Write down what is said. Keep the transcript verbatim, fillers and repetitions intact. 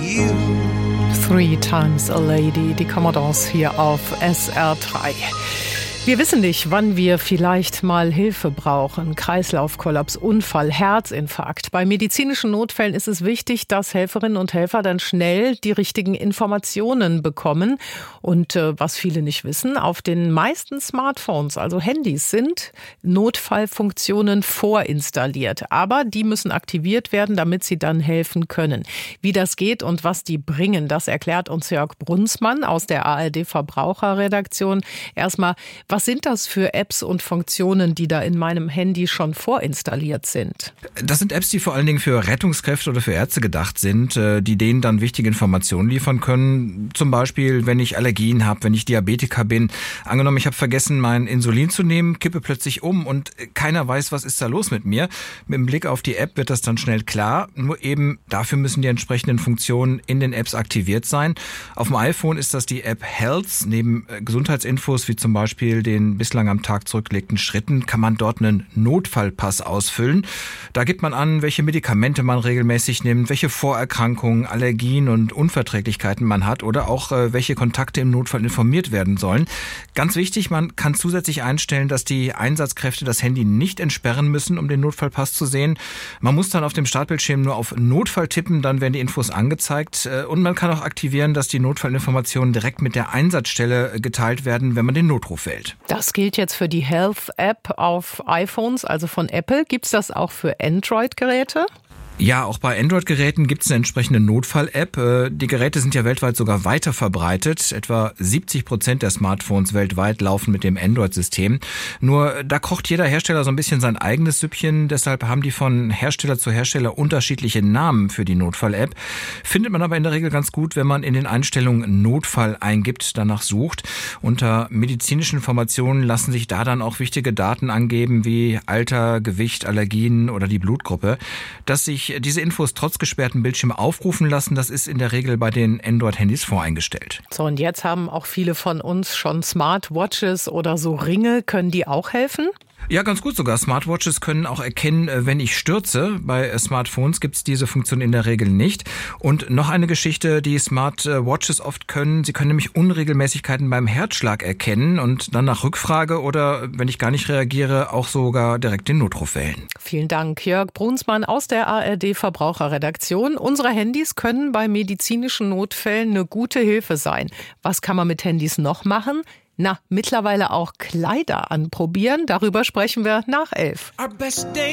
you. Three Times a Lady, die Commodores hier auf S R drei. Wir wissen nicht, wann wir vielleicht mal Hilfe brauchen. Kreislaufkollaps, Unfall, Herzinfarkt. Bei medizinischen Notfällen ist es wichtig, dass Helferinnen und Helfer dann schnell die richtigen Informationen bekommen. Und äh, was viele nicht wissen, auf den meisten Smartphones, also Handys, sind Notfallfunktionen vorinstalliert. Aber die müssen aktiviert werden, damit sie dann helfen können. Wie das geht und was die bringen, das erklärt uns Jörg Brunsmann aus der A R D-Verbraucherredaktion. Erstmal, was sind das für Apps und Funktionen, die da in meinem Handy schon vorinstalliert sind? Das sind Apps, die vor allen Dingen für Rettungskräfte oder für Ärzte gedacht sind, die denen dann wichtige Informationen liefern können. Zum Beispiel, wenn ich Allergien habe, wenn ich Diabetiker bin. Angenommen, ich habe vergessen, mein Insulin zu nehmen, kippe plötzlich um und keiner weiß, was ist da los mit mir. Mit dem Blick auf die App wird das dann schnell klar. Nur eben dafür müssen die entsprechenden Funktionen in den Apps aktiviert sein. Auf dem iPhone ist das die App Health. Neben Gesundheitsinfos wie zum Beispiel den bislang am Tag zurückgelegten Schritten kann man dort einen Notfallpass ausfüllen. Da gibt man an, welche Medikamente man regelmäßig nimmt, welche Vorerkrankungen, Allergien und Unverträglichkeiten man hat oder auch äh, welche Kontakte im Notfall informiert werden sollen. Ganz wichtig, man kann zusätzlich einstellen, dass die Einsatzkräfte das Handy nicht entsperren müssen, um den Notfallpass zu sehen. Man muss dann auf dem Startbildschirm nur auf Notfall tippen, dann werden die Infos angezeigt. Und man kann auch aktivieren, dass die Notfallinformationen direkt mit der Einsatzstelle geteilt werden, wenn man den Notruf wählt. Das gilt jetzt für die Health-App auf iPhones, also von Apple. Gibt es das auch für Android-Geräte? Ja, auch bei Android-Geräten gibt es eine entsprechende Notfall-App. Die Geräte sind ja weltweit sogar weiter verbreitet. Etwa siebzig Prozent der Smartphones weltweit laufen mit dem Android-System. Nur da kocht jeder Hersteller so ein bisschen sein eigenes Süppchen. Deshalb haben die von Hersteller zu Hersteller unterschiedliche Namen für die Notfall-App. Findet man aber in der Regel ganz gut, wenn man in den Einstellungen Notfall eingibt, danach sucht. Unter medizinischen Informationen lassen sich da dann auch wichtige Daten angeben wie Alter, Gewicht, Allergien oder die Blutgruppe. Dass sich diese Infos trotz gesperrten Bildschirm aufrufen lassen, das ist in der Regel bei den Android-Handys voreingestellt. So, und jetzt haben auch viele von uns schon Smartwatches oder so Ringe. Können die auch helfen? Ja, ganz gut sogar. Smartwatches können auch erkennen, wenn ich stürze. Bei Smartphones gibt es diese Funktion in der Regel nicht. Und noch eine Geschichte, die Smartwatches oft können. Sie können nämlich Unregelmäßigkeiten beim Herzschlag erkennen und dann nach Rückfrage oder, wenn ich gar nicht reagiere, auch sogar direkt den Notruf wählen. Vielen Dank, Jörg Brunsmann aus der A R D-Verbraucherredaktion. Unsere Handys können bei medizinischen Notfällen eine gute Hilfe sein. Was kann man mit Handys noch machen? Na, mittlerweile auch Kleider anprobieren. Darüber sprechen wir nach elf.